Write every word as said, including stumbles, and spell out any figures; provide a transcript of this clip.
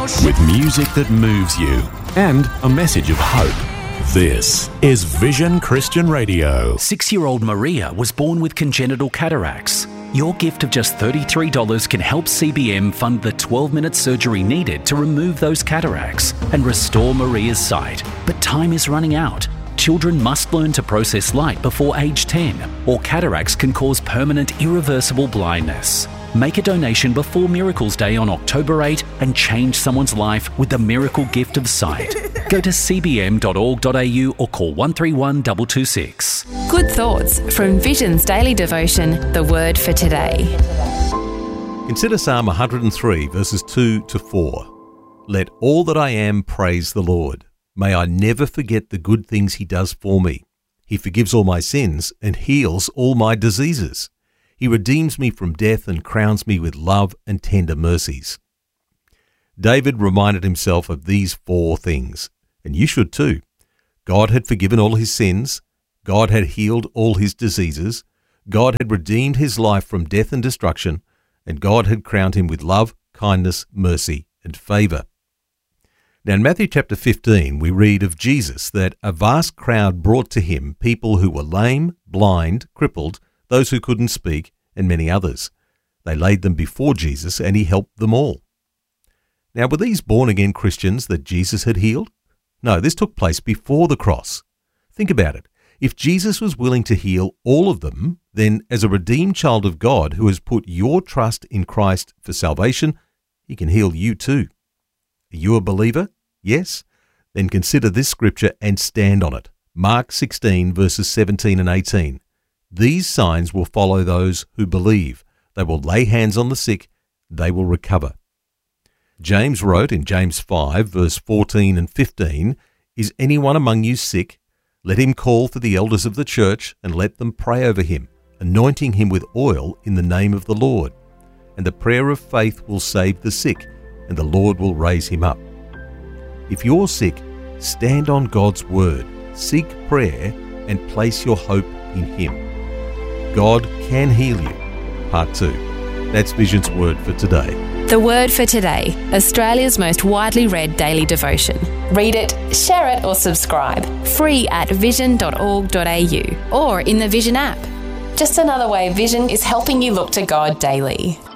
with music that moves you and a message of hope. This is Vision Christian Radio. Six-year-old Maria was born with congenital cataracts. Your gift of just thirty-three dollars can help C B M fund the twelve-minute surgery needed to remove those cataracts and restore Maria's sight. But time is running out. Children must learn to process light before age ten, or cataracts can cause permanent, irreversible blindness. Make a donation before Miracles Day on October eighth and change someone's life with the miracle gift of sight. Go to c b m dot org dot a u or call one three one two two six. Good thoughts from Vision's daily devotion, The Word for Today. Consider Psalm one hundred three, verses two to four. Let all that I am praise the Lord. May I never forget the good things he does for me. He forgives all my sins and heals all my diseases. He redeems me from death and crowns me with love and tender mercies. David reminded himself of these four things, and you should too. God had forgiven all his sins. God had healed all his diseases. God had redeemed his life from death and destruction, and God had crowned him with love, kindness, mercy, and favour. Now in Matthew chapter fifteen, we read of Jesus that a vast crowd brought to him people who were lame, blind, crippled, those who couldn't speak, and many others. They laid them before Jesus, and he helped them all. Now, were these born-again Christians that Jesus had healed? No, this took place before the cross. Think about it. If Jesus was willing to heal all of them, then as a redeemed child of God who has put your trust in Christ for salvation, he can heal you too. Are you a believer? Yes? Then consider this scripture and stand on it. Mark sixteen, verses seventeen and eighteen. These signs will follow those who believe. They will lay hands on the sick, they will recover. James wrote in James five, verse fourteen and fifteen, Is anyone among you sick? Let him call for the elders of the church and let them pray over him, anointing him with oil in the name of the Lord. And the prayer of faith will save the sick, and the Lord will raise him up. If you're sick, stand on God's word, seek prayer, and place your hope in him. God can heal you. Part two. That's Vision's Word for today. The Word for Today, Australia's most widely read daily devotion. Read it, share it or subscribe. Free at vision dot org dot a u or in the Vision app. Just another way Vision is helping you look to God daily.